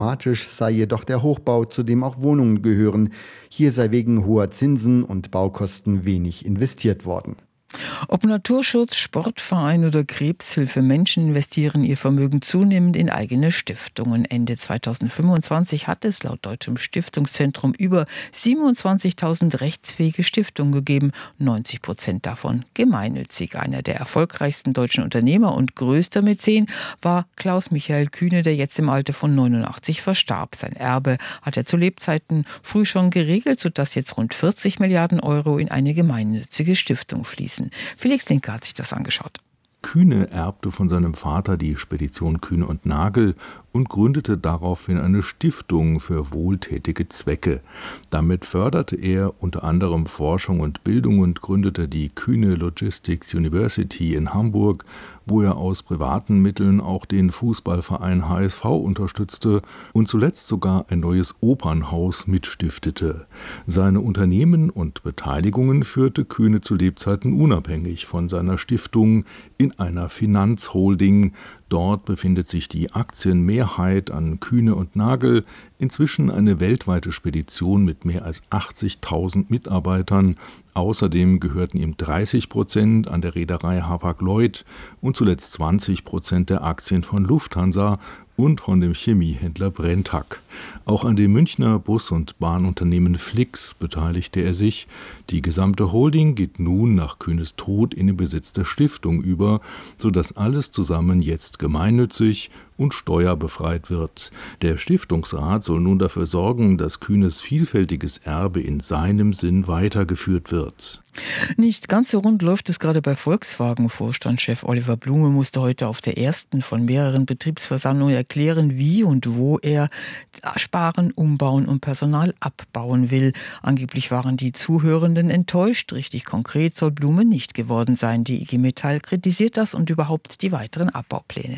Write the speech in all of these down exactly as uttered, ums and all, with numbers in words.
Problematisch sei jedoch der Hochbau, zu dem auch Wohnungen gehören. Hier sei wegen hoher Zinsen und Baukosten wenig investiert worden. Ob Naturschutz, Sportverein oder Krebshilfe, Menschen investieren ihr Vermögen zunehmend in eigene Stiftungen. Ende zweitausendfünfundzwanzig hat es laut Deutschem Stiftungszentrum über siebenundzwanzigtausend rechtsfähige Stiftungen gegeben, neunzig Prozent davon gemeinnützig. Einer der erfolgreichsten deutschen Unternehmer und größter Mäzen war Klaus Michael Kühne, der jetzt im Alter von neunundachtzig verstarb. Sein Erbe hat er zu Lebzeiten früh schon geregelt, sodass jetzt rund vierzig Milliarden Euro in eine gemeinnützige Stiftung fließen. Felix Linke hat sich das angeschaut. Kühne erbte von seinem Vater die Spedition Kühne und Nagel und gründete daraufhin eine Stiftung für wohltätige Zwecke. Damit förderte er unter anderem Forschung und Bildung und gründete die Kühne Logistics University in Hamburg, wo er aus privaten Mitteln auch den Fußballverein H S V unterstützte und zuletzt sogar ein neues Opernhaus mitstiftete. Seine Unternehmen und Beteiligungen führte Kühne zu Lebzeiten unabhängig von seiner Stiftung in einer Finanzholding. Dort befindet sich die Aktienmehrheit an Kühne und Nagel, inzwischen eine weltweite Spedition mit mehr als achtzigtausend Mitarbeitern. Außerdem gehörten ihm dreißig Prozent an der Reederei Hapag-Lloyd und zuletzt zwanzig Prozent der Aktien von Lufthansa und von dem Chemiehändler Brenntag. Auch an dem Münchner Bus- und Bahnunternehmen Flix beteiligte er sich. Die gesamte Holding geht nun nach Kühnes Tod in den Besitz der Stiftung über, sodass alles zusammen jetzt gemeinnützig und steuerbefreit wird. Der Stiftungsrat soll nun dafür sorgen, dass Kühnes vielfältiges Erbe in seinem Sinn weitergeführt wird. Nicht ganz so rund läuft es gerade bei Volkswagen. Vorstandschef Oliver Blume musste heute auf der ersten von mehreren Betriebsversammlungen erklären, wie und wo er sparen, umbauen und Personal abbauen will. Angeblich waren die Zuhörenden enttäuscht. Richtig konkret soll Blume nicht geworden sein. Die I G Metall kritisiert das und überhaupt die weiteren Abbaupläne.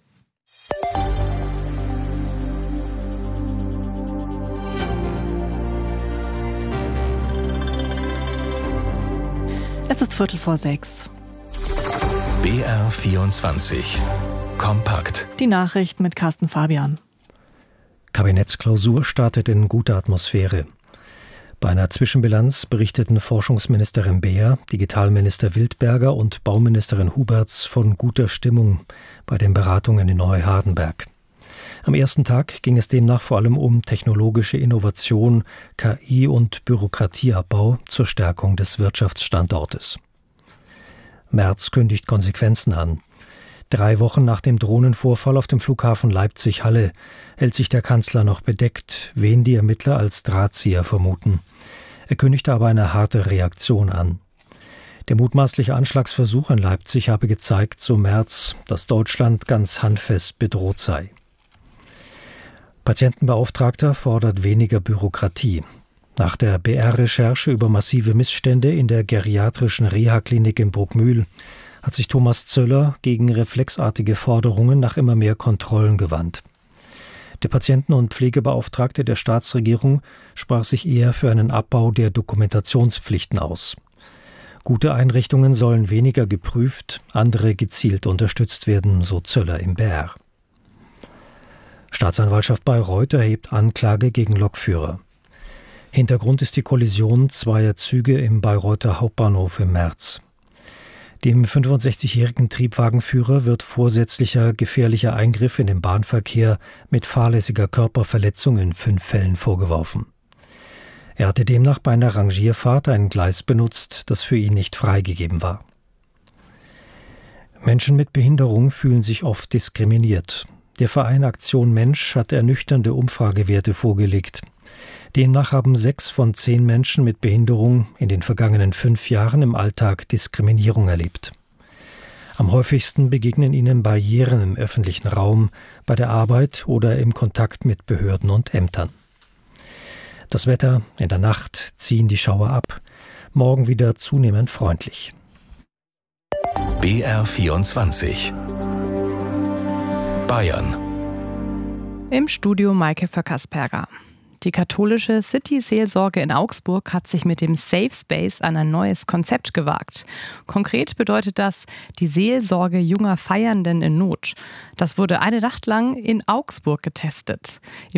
Es ist Viertel vor sechs. B R vierundzwanzig. Kompakt. Die Nachricht mit Carsten Fabian. Kabinettsklausur startet in guter Atmosphäre. Bei einer Zwischenbilanz berichteten Forschungsministerin Beer, Digitalminister Wildberger und Bauministerin Huberts von guter Stimmung bei den Beratungen in Neu-Hardenberg. Am ersten Tag ging es demnach vor allem um technologische Innovation, K I und Bürokratieabbau zur Stärkung des Wirtschaftsstandortes. Merz kündigt Konsequenzen an. Drei Wochen nach dem Drohnenvorfall auf dem Flughafen Leipzig-Halle hält sich der Kanzler noch bedeckt, wen die Ermittler als Drahtzieher vermuten. Er kündigte aber eine harte Reaktion an. Der mutmaßliche Anschlagsversuch in Leipzig habe gezeigt, so Merz, dass Deutschland ganz handfest bedroht sei. Patientenbeauftragter fordert weniger Bürokratie. Nach der B R-Recherche über massive Missstände in der geriatrischen Reha-Klinik in Bruckmühl hat sich Thomas Zöller gegen reflexartige Forderungen nach immer mehr Kontrollen gewandt. Der Patienten- und Pflegebeauftragte der Staatsregierung sprach sich eher für einen Abbau der Dokumentationspflichten aus. Gute Einrichtungen sollen weniger geprüft, andere gezielt unterstützt werden, so Zöller im B R. Staatsanwaltschaft Bayreuth erhebt Anklage gegen Lokführer. Hintergrund ist die Kollision zweier Züge im Bayreuther Hauptbahnhof im März. Dem fünfundsechzigjährigen Triebwagenführer wird vorsätzlicher gefährlicher Eingriff in den Bahnverkehr mit fahrlässiger Körperverletzung in fünf Fällen vorgeworfen. Er hatte demnach bei einer Rangierfahrt ein Gleis benutzt, das für ihn nicht freigegeben war. Menschen mit Behinderung fühlen sich oft diskriminiert. Der Verein Aktion Mensch hat ernüchternde Umfragewerte vorgelegt. Demnach haben sechs von zehn Menschen mit Behinderung in den vergangenen fünf Jahren im Alltag Diskriminierung erlebt. Am häufigsten begegnen ihnen Barrieren im öffentlichen Raum, bei der Arbeit oder im Kontakt mit Behörden und Ämtern. Das Wetter: in der Nacht ziehen die Schauer ab, morgen wieder zunehmend freundlich. B R vierundzwanzig. Bayern. Im Studio Maike Verkasperger. Die katholische City-Seelsorge in Augsburg hat sich mit dem Safe Space an ein neues Konzept gewagt. Konkret bedeutet das die Seelsorge junger Feiernden in Not. Das wurde eine Nacht lang in Augsburg getestet.